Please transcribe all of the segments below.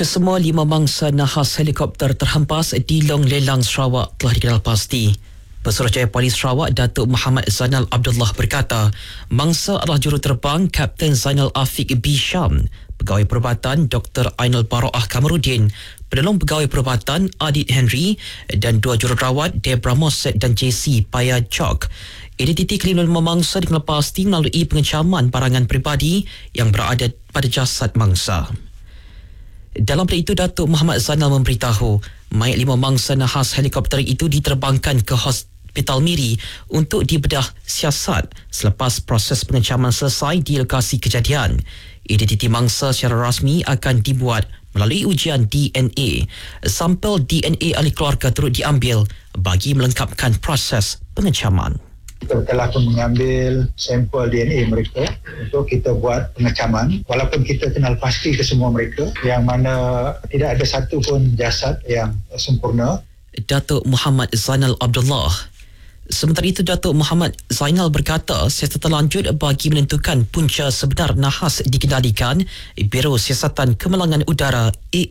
Kesemua 5 mangsa nahas helikopter terhempas di Long Lelang, Sarawak telah dikenal pasti. Pesuruhjaya Polis Sarawak Datuk Muhammad Zainal Abdullah berkata, mangsa adalah juruterbang Kapten Zainal Afiq B. Syam, Pegawai Perubatan Dr. Ainul Baroah Kamarudin, Penolong Pegawai Perubatan Adit Henry dan 2 jururawat Debra Moset dan JC Paya Chok. Identiti kelima mangsa dikenal pasti melalui pengecaman barangan peribadi yang berada pada jasad mangsa. Dalam pada itu, Datuk Muhammad Zainal memberitahu mayat 5 mangsa nahas helikopter itu diterbangkan ke Hospital Miri untuk dibedah siasat selepas proses pengecaman selesai di lokasi kejadian. Identiti mangsa secara rasmi akan dibuat melalui ujian DNA. Sampel DNA ahli keluarga turut diambil bagi melengkapkan proses pengecaman. Kita telah pun mengambil sampel DNA mereka untuk kita buat pengecaman, walaupun kita kenal pasti kesemua mereka, yang mana tidak ada satu pun jasad yang sempurna. Datuk Muhammad Zainal Abdullah. Sementara itu, Datuk Muhammad Zainal berkata siasatan lanjut bagi menentukan punca sebenar nahas dikendalikan Biro Siasatan Kemalangan Udara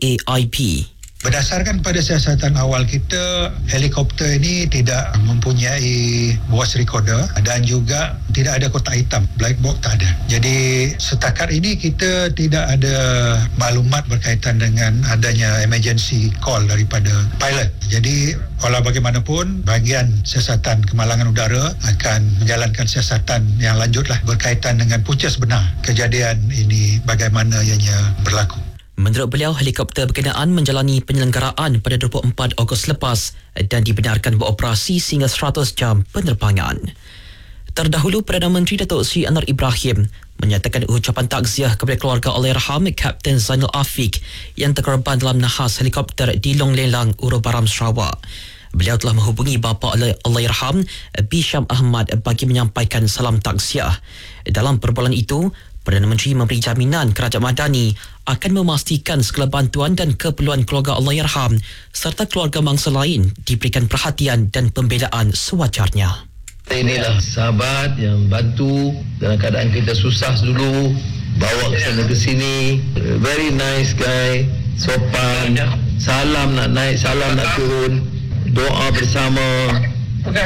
AAIB. Berdasarkan pada siasatan awal kita, helikopter ini tidak mempunyai voice recorder dan juga tidak ada kotak hitam, black box tak ada. Jadi setakat ini kita tidak ada maklumat berkaitan dengan adanya emergency call daripada pilot. Jadi walau bagaimanapun, bahagian siasatan kemalangan udara akan menjalankan siasatan yang lanjutlah berkaitan dengan punca sebenar kejadian ini, bagaimana ianya berlaku. Menurut beliau, helikopter berkenaan menjalani penyelenggaraan pada 24 Ogos lepas dan dibenarkan beroperasi sehingga 100 jam penerbangan. Terdahulu, Perdana Menteri Datuk Seri Anwar Ibrahim menyatakan ucapan takziah kepada keluarga Allahyarham Kapten Zainal Afiq yang terkorban dalam nahas helikopter di Long Lelang, Uru Baram, Sarawak. Beliau telah menghubungi bapa Allahyarham B. Syam Ahmad bagi menyampaikan salam takziah. Dalam perbualan itu, Perdana Menteri memberi jaminan Kerajaan Madani akan memastikan segala bantuan dan keperluan keluarga Allahyarham serta keluarga mangsa lain diberikan perhatian dan pembelaan sewajarnya. Inilah sahabat yang bantu dalam keadaan kita susah dulu, bawa ke sana ke sini. Very nice guy, sopan, salam nak naik, salam nak turun, doa bersama. Terima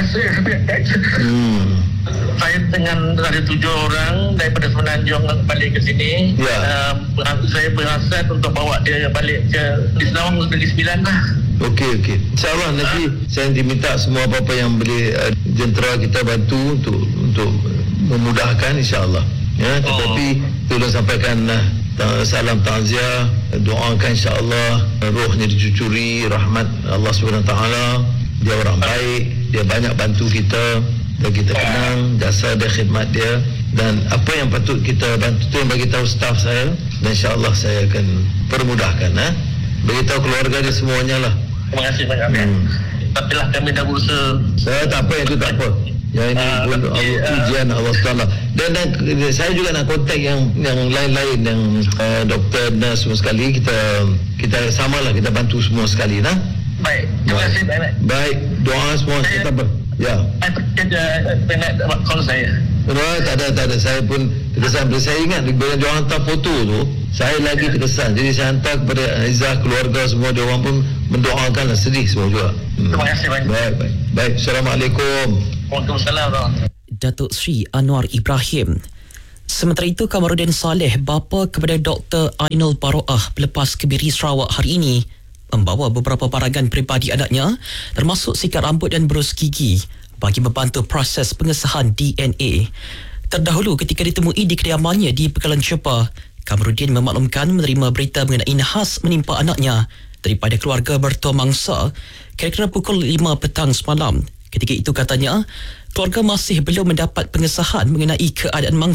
kasih. Saya dengan ada 7 orang daripada Semenanjung balik ke sini. Saya berhasrat untuk bawa dia balik ke Islam Negeri Sembilan lah. Okey. InsyaAllah nanti saya diminta semua apa-apa yang boleh jentera kita bantu untuk memudahkan, insyaAllah. Ya, tetapi tolong sampaikan salam takziah, doakan insyaAllah rohnya dicucuri rahmat Allah SWT. Dia orang baik, dia banyak bantu kita dan kita kenang jasa dan khidmat dia, dan apa yang patut kita bantu tu yang bagi tahu staf saya, dan insyaAllah saya akan permudahkan. Beritahu keluarga dia semuanya lah. Terima kasih banyak. Tapi lah kami dah berusaha. Tak apa, itu tak apa. Yang ini pun ujian Allah SWT. Dan saya juga nak kontak yang lain-lain, yang doktor, nurse semua sekali. Kita samalah, kita bantu semua sekali. Baik, terima kasih banyak. Baik, doa semua. Tak apa. Ya. Saya nak call saya. Tak ada. Saya pun terkesan. Saya ingat bila dia orang hantar foto tu, saya lagi terkesan. Jadi saya hantar kepada Aizah, keluarga semua, dia orang pun mendoakan, sedih semua juga. Terima kasih banyak. Baik. Assalamualaikum. Waalaikumsalam. Datuk Seri Anwar Ibrahim. Sementara itu, Kamarudin Saleh, bapa kepada Dr. Ainul Baroah pelepas Kebiri Sarawak hari ini, membawa beberapa barangan peribadi anaknya termasuk sikat rambut dan berus gigi bagi membantu proses pengesahan DNA. Terdahulu ketika ditemui di kediamannya di Pegalan Cepa, Kamarudin memaklumkan menerima berita mengenai nahas menimpa anaknya daripada keluarga bertua mangsa kira-kira pukul 5 petang semalam. Ketika itu katanya, keluarga masih belum mendapat pengesahan mengenai keadaan mangsa